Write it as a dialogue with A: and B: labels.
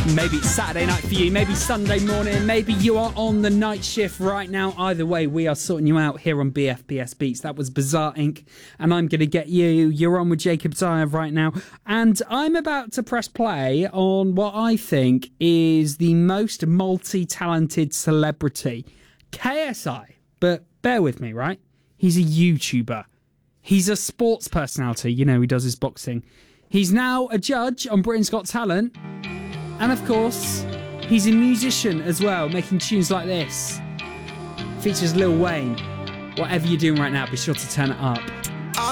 A: Maybe it's Saturday night for you, maybe Sunday morning, maybe you are on the night shift right now. Either way, we are sorting you out here on BFBS Beats. That was Bizarre Inc. And I'm going to get you. You're on with Jacob Zayev right now. And I'm about to press play on what I think is the most multi-talented celebrity, KSI. But bear with me, right? He's a YouTuber. He's a sports personality. You know, he does his boxing. He's now a judge on Britain's Got Talent. And of course, he's a musician as well, making tunes like this. Features Lil Wayne. Whatever you're doing right now, be sure to turn it up.